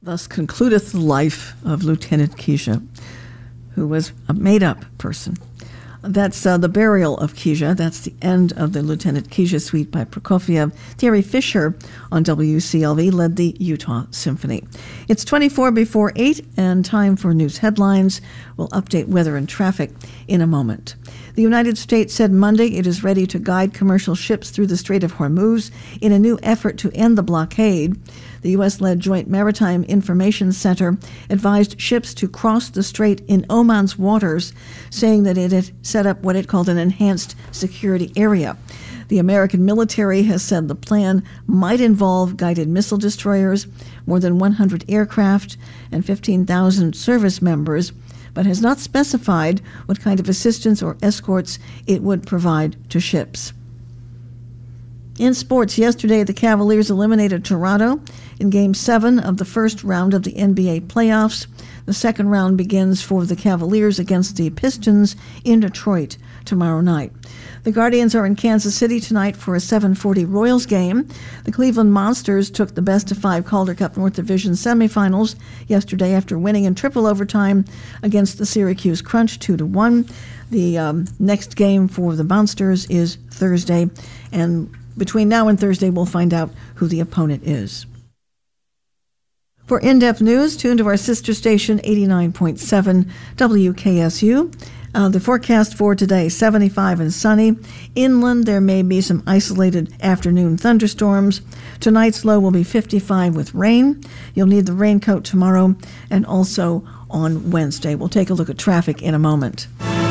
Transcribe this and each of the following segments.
Thus concludeth the life of Lieutenant Kijé, who was a made-up person. That's the burial of Kijé. That's the end of the Lieutenant Kijé suite by Prokofiev. Terry Fisher on WCLV led the Utah Symphony. It's 24 before 8 and time for news headlines. We'll update weather and traffic in a moment. The United States said Monday it is ready to guide commercial ships through the Strait of Hormuz in a new effort to end the blockade. The U.S.-led Joint Maritime Information Center advised ships to cross the strait in Oman's waters, saying that it had set up what it called an enhanced security area. The American military has said the plan might involve guided missile destroyers, more than 100 aircraft, and 15,000 service members, but has not specified what kind of assistance or escorts it would provide to ships. In sports, yesterday the Cavaliers eliminated Toronto in Game 7 of the first round of the NBA playoffs. The second round begins for the Cavaliers against the Pistons in Detroit tomorrow night. The Guardians are in Kansas City tonight for a 7:40 Royals game. The Cleveland Monsters took the best-of-5 Calder Cup North Division semifinals yesterday after winning in triple overtime against the Syracuse Crunch 2-1. The next game for the Monsters is Thursday, and between now and Thursday we'll find out who the opponent is. For in-depth news, tune to our sister station 89.7 WKSU. The forecast for today, 75 and sunny. Inland, there may be some isolated afternoon thunderstorms. Tonight's low will be 55 with rain. You'll need the raincoat tomorrow and also on Wednesday. We'll take a look at traffic in a moment.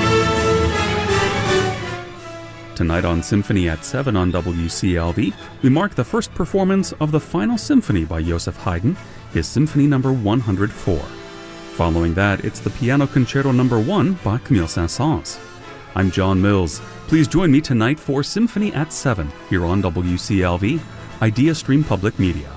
Tonight on Symphony at 7 on WCLV, we mark the first performance of the Final Symphony by Joseph Haydn, his Symphony No. 104. Following that, it's the Piano Concerto No. 1 by Camille Saint-Saëns. I'm John Mills. Please join me tonight for Symphony at 7 here on WCLV, Idea Stream Public Media.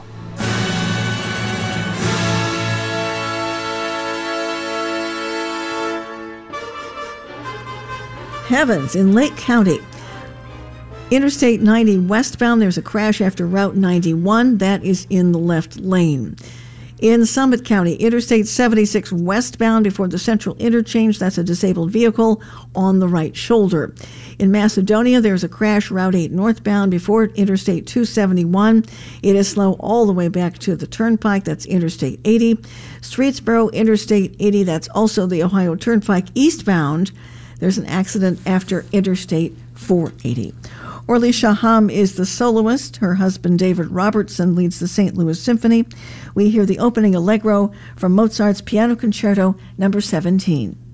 Heavens, in Lake County. Interstate 90 westbound, there's a crash after Route 91. That is in the left lane. In Summit County, Interstate 76 westbound before the Central Interchange, that's a disabled vehicle on the right shoulder. In Macedonia, there's a crash Route 8 northbound before Interstate 271. It is slow all the way back to the Turnpike, that's Interstate 80. Streetsboro, Interstate 80, that's also the Ohio Turnpike eastbound. There's an accident after Interstate 480. Orly Shaham is the soloist. Her husband, David Robertson, leads the St. Louis Symphony. We hear the opening allegro from Mozart's Piano Concerto No. 17.